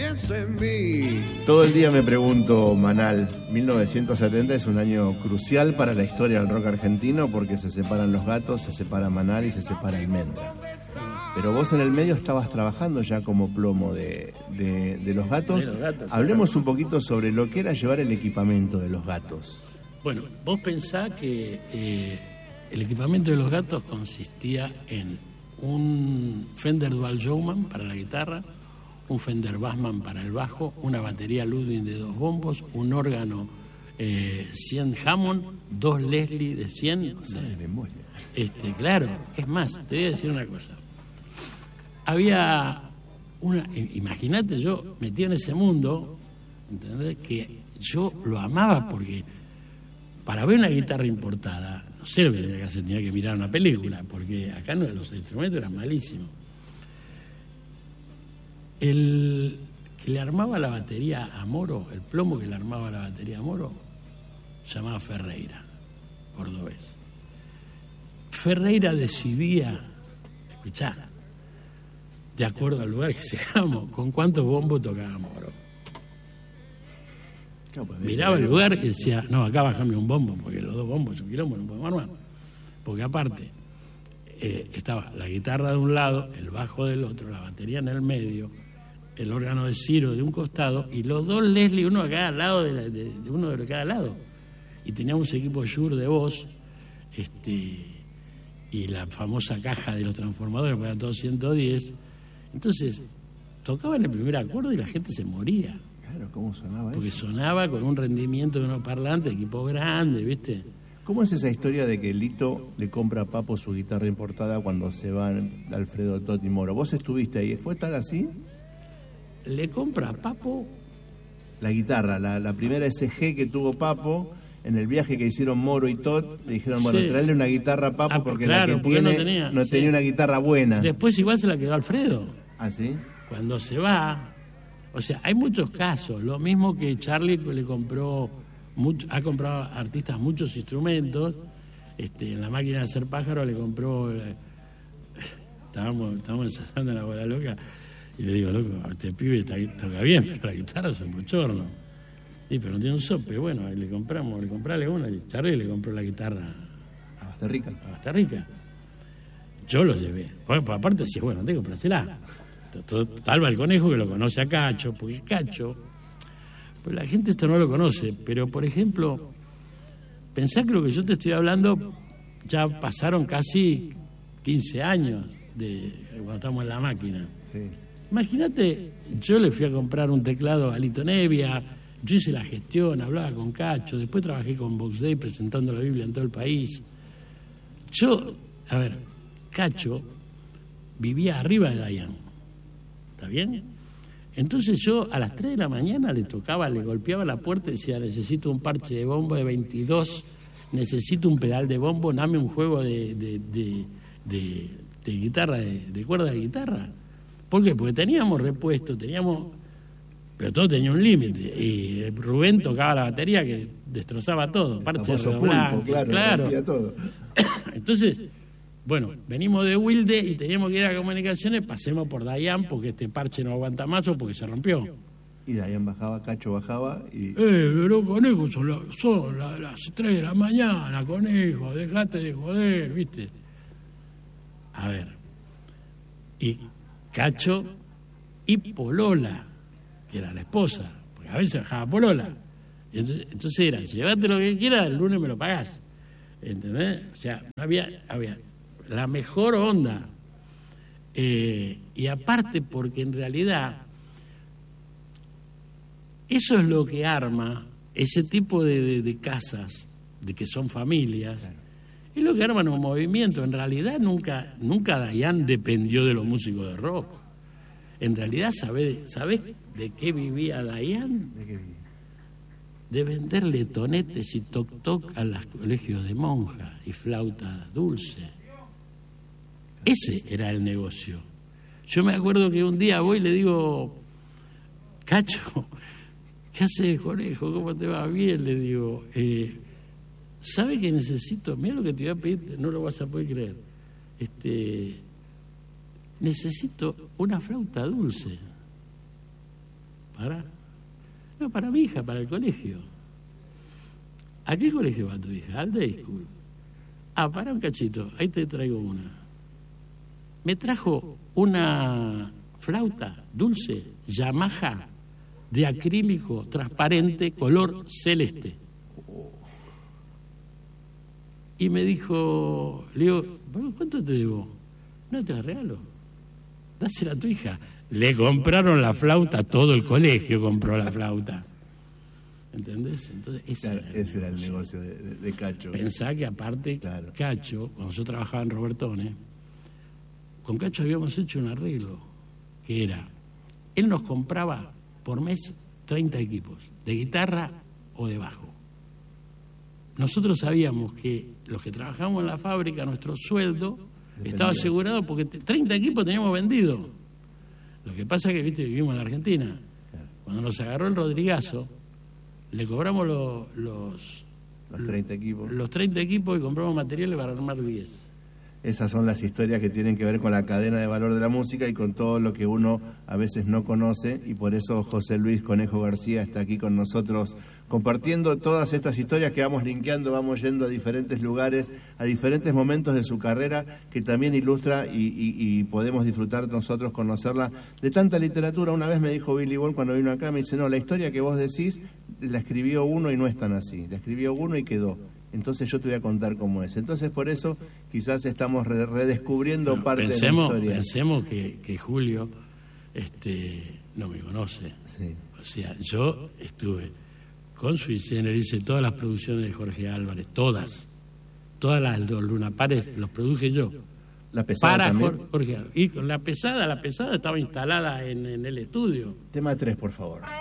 confíes en mí. Todo el día me pregunto, Manal, 1970 es un año crucial para la historia del rock argentino porque se separan Los Gatos, se separa Manal y se separa Almendra. Pero vos en el medio estabas trabajando ya como plomo de Los Gatos. Hablemos un poquito sobre lo que era llevar el equipamiento de Los Gatos. Bueno, vos pensás que el equipamiento de Los Gatos consistía en un Fender Dual Showman para la guitarra, un Fender Bassman para el bajo, una batería Ludwig de 2 bombos, un órgano 100 Hammond, 2 Leslie de 100. Claro, es más, te voy a decir una cosa. Había imagínate, yo metido en ese mundo, ¿entendés? Que yo lo amaba porque para ver una guitarra importada, no sé lo que tenía que hacer, tenía que mirar una película, porque acá no, los instrumentos eran malísimos. El que le armaba la batería a Moro, el plomo que le armaba la batería a Moro, se llamaba Ferreira, cordobés. Ferreira decidía, escuchá, de acuerdo al lugar que seamos, con cuántos bombos tocaba Moro. Miraba el lugar y decía, no, acá bajame un bombo, porque los 2 bombos es un quilombo, no podemos armar. Porque aparte, estaba la guitarra de un lado, el bajo del otro, la batería en el medio, el órgano de Ciro de un costado, y los 2 Leslie, uno a cada lado, de uno de cada lado. Y teníamos equipo Shure de voz, y la famosa caja de los transformadores, para todos 110. Entonces, tocaban el primer acorde y la gente se moría. Claro, ¿cómo sonaba porque eso? Sonaba con un rendimiento de unos parlantes, equipo grande, ¿viste? ¿Cómo es esa historia de que Lito le compra a Papo su guitarra importada cuando se van Alfredo Totti Moro? ¿Vos estuviste ahí? ¿Fue tal así? Le compra a Papo la guitarra, la primera SG que tuvo Papo en el viaje que hicieron Moro y Tot. Le dijeron, bueno, traerle una guitarra a Papo porque claro, la que porque tiene no tenía una guitarra buena. Después igual se la quedó Alfredo. ¿Ah, sí? Cuando se va... O sea, hay muchos casos. Lo mismo que Charlie le compró... ha comprado a artistas muchos instrumentos. En la máquina de hacer pájaro le compró... Estábamos ensayando en la bola loca y le digo, loco, este pibe toca bien, pero la guitarra es un bochorno. Sí, pero no tiene un sope. Bueno, le comprale una, y Charlie le compró la guitarra a Bastarrica. Yo lo llevé. Bueno, aparte decía, bueno, tengo que comprársela. Salva el conejo que lo conoce a Cacho, porque Cacho, pues la gente esto no lo conoce, pero por ejemplo, pensá que lo que yo te estoy hablando ya pasaron casi 15 años de cuando estamos en la máquina. Sí. Imagínate, yo le fui a comprar un teclado a Lito Nevia, yo hice la gestión, hablaba con Cacho, después trabajé con Box Day presentando la Biblia en todo el país. Cacho vivía arriba de Dayan. ¿Está bien? Entonces yo a las 3 de la mañana le golpeaba la puerta y decía, necesito un parche de bombo de 22, necesito un pedal de bombo, dame un juego de guitarra, de cuerda de guitarra. ¿Por qué? Porque teníamos repuesto, pero todo tenía un límite. Y Rubén tocaba la batería que destrozaba todo, parche de pulpo, claro. Todo. Entonces... Bueno, venimos de Wilde y teníamos que ir a comunicaciones, pasemos por Dayan porque este parche no aguanta más o porque se rompió. Y Dayan bajaba, Cacho bajaba y... pero conejo, son las 3 de la mañana, conejo, dejate de joder, ¿viste? A ver, y Cacho y Polola, que era la esposa, porque a veces bajaba Polola. Entonces era, llévate lo que quieras, el lunes me lo pagás. ¿Entendés? O sea, no había la mejor onda. Y aparte porque en realidad eso es lo que arma ese tipo de casas, de que son familias, claro. Es lo que arman un movimiento. En realidad nunca Dayan dependió de los músicos de rock. En realidad, ¿sabés de qué vivía Dayan? ¿De qué vivía? De venderle tonetes y toc-toc a los colegios de monjas y flauta dulce. Ese era el negocio. Yo me acuerdo que un día voy y le digo, Cacho, ¿qué haces, conejo? ¿Cómo te va? Bien, le digo. ¿Sabe que necesito? Mira lo que te voy a pedir, no lo vas a poder creer. Necesito una flauta dulce. ¿Para? No, para mi hija, para el colegio. ¿A qué colegio va tu hija? Al Day School. Ah, para un cachito, ahí te traigo una. Me trajo una flauta dulce, Yamaha, de acrílico transparente, color celeste. Y me dijo, le digo, ¿cuánto te debo? No, te la regalo. Dásela a tu hija. Le compraron la flauta, todo el colegio compró la flauta. ¿Entendés? Entonces, ese era el negocio de Cacho. Pensá que aparte, claro, Cacho, cuando yo trabajaba en Robertone, con Cacho habíamos hecho un arreglo, que era, él nos compraba por mes 30 equipos, de guitarra o de bajo. Nosotros sabíamos que los que trabajamos en la fábrica, nuestro sueldo estaba asegurado porque 30 equipos teníamos vendidos. Lo que pasa es que, viste, vivimos en la Argentina. Claro. Cuando nos agarró el Rodrigazo, le cobramos los 30 equipos. Los 30 equipos y compramos materiales para armar 10. Esas son las historias que tienen que ver con la cadena de valor de la música y con todo lo que uno a veces no conoce, y por eso José Luis Conejo García está aquí con nosotros compartiendo todas estas historias que vamos linkeando, vamos yendo a diferentes lugares, a diferentes momentos de su carrera, que también ilustra y podemos disfrutar nosotros conocerla de tanta literatura. Una vez me dijo Billy Ball cuando vino acá, me dice, no, la historia que vos decís la escribió uno y no es tan así, la escribió uno y quedó. Entonces yo te voy a contar cómo es. Entonces por eso quizás estamos redescubriendo parte de la historia. Pensemos que Julio no me conoce. Sí. O sea, yo estuve con Sui Generis, hice todas las producciones de Jorge Álvarez, todas los Lunapares los produje yo. La pesada para también. Jorge Álvarez. Y con la pesada estaba instalada en el estudio. Tema 3, por favor.